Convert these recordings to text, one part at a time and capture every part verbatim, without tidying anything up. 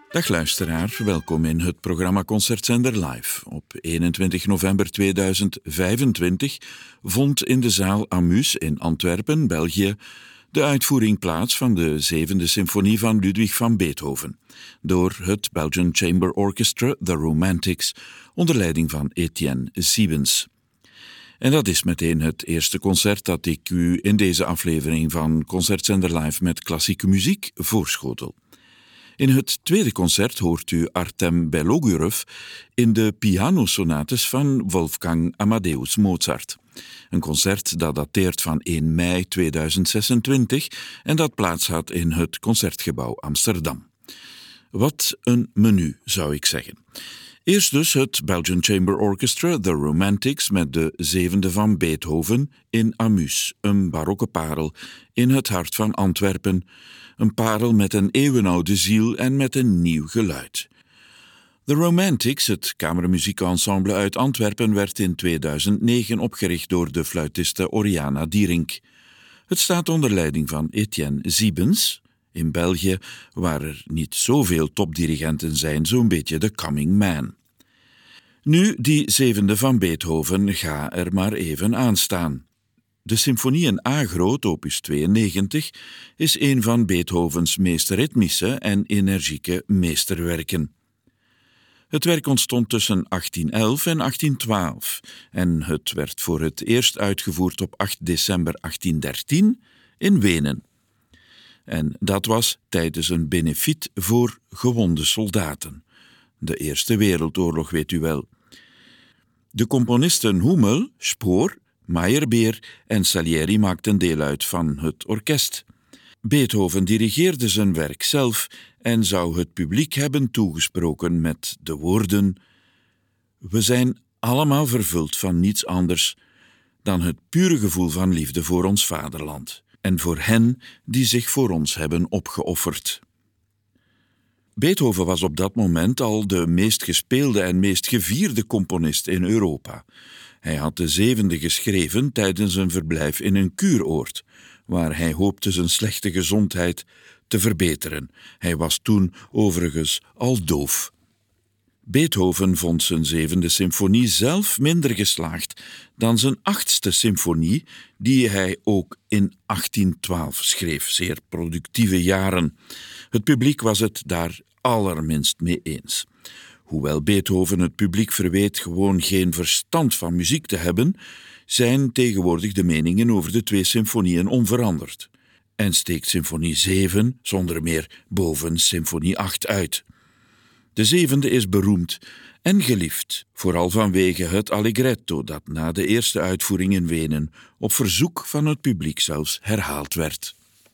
Dag luisteraar, welkom in het programma Concertzender Live. Op eenentwintig november tweeduizend vijfentwintig vond in de zaal Amus in Antwerpen, België, de uitvoering plaats van de zevende symfonie van Ludwig van Beethoven door het Belgian Chamber Orchestra The Romantics onder leiding van Etienne Siebens. En dat is meteen het eerste concert dat ik u in deze aflevering van Concertzender Live met klassieke muziek voorschotel. In het tweede concert hoort u Artem Belogurov in de pianosonates van Wolfgang Amadeus Mozart. Een concert dat dateert van één mei tweeduizend zesentwintig en dat plaats had in het Concertgebouw Amsterdam. Wat een menu, zou ik zeggen. Eerst dus het Belgian Chamber Orchestra The Romantics met de zevende van Beethoven in Amus, een barokke parel in het hart van Antwerpen. Een parel met een eeuwenoude ziel en met een nieuw geluid. The Romantics, het kamermuziekensemble uit Antwerpen, werd in tweeduizend negen opgericht door de fluitiste Oriana Dierink. Het staat onder leiding van Etienne Siebens. In België, waar er niet zoveel topdirigenten zijn, zo'n beetje de coming man. Nu, die zevende van Beethoven, ga er maar even aan staan. De symfonie in A-groot, opus tweeënnegentig, is een van Beethovens meest ritmische en energieke meesterwerken. Het werk ontstond tussen achttien elf en achttien twaalf en het werd voor het eerst uitgevoerd op acht december achttien dertien in Wenen. En dat was tijdens een benefiet voor gewonde soldaten. De Eerste Wereldoorlog, weet u wel. De componisten Hummel, Spohr, Meyerbeer en Salieri maakten deel uit van het orkest. Beethoven dirigeerde zijn werk zelf en zou het publiek hebben toegesproken met de woorden: we zijn allemaal vervuld van niets anders dan het pure gevoel van liefde voor ons vaderland en voor hen die zich voor ons hebben opgeofferd. Beethoven was op dat moment al de meest gespeelde en meest gevierde componist in Europa. Hij had de zevende geschreven tijdens een verblijf in een kuuroord, waar hij hoopte zijn slechte gezondheid te verbeteren. Hij was toen overigens al doof. Beethoven vond zijn zevende symfonie zelf minder geslaagd dan zijn achtste symfonie, die hij ook in achttien twaalf schreef, zeer productieve jaren. Het publiek was het daar allerminst mee eens. Hoewel Beethoven het publiek verweet gewoon geen verstand van muziek te hebben, zijn tegenwoordig de meningen over de twee symfonieën onveranderd. En steekt symfonie zeven zonder meer boven symfonie acht uit. De zevende is beroemd en geliefd, vooral vanwege het allegretto dat na de eerste uitvoering in Wenen op verzoek van het publiek zelfs herhaald werd.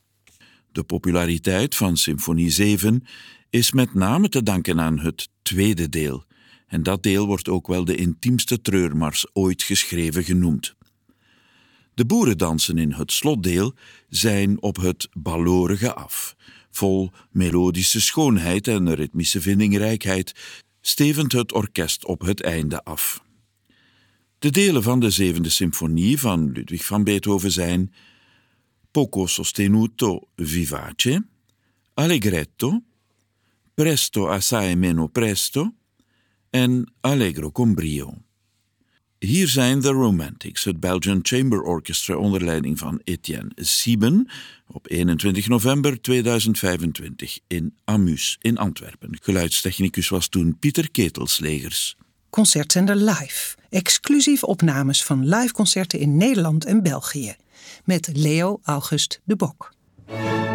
De populariteit van symfonie zeven is met name te danken aan het tweede deel, en dat deel wordt ook wel de intiemste treurmars ooit geschreven genoemd. De boerendansen in het slotdeel zijn op het balorige af. Vol melodische schoonheid en ritmische vindingrijkheid stevend het orkest op het einde af. De delen van de zevende symfonie van Ludwig van Beethoven zijn poco sostenuto vivace, allegretto, presto assai meno presto en allegro con brio. Hier zijn The Romantics, het Belgian Chamber Orchestra onder leiding van Etienne Siebens, op eenentwintig november tweeduizend vijfentwintig in Amus in Antwerpen. Geluidstechnicus was toen Pieter Ketelslegers. Concertzender Live. Exclusief opnames van liveconcerten in Nederland en België. Met Leo August de Bok.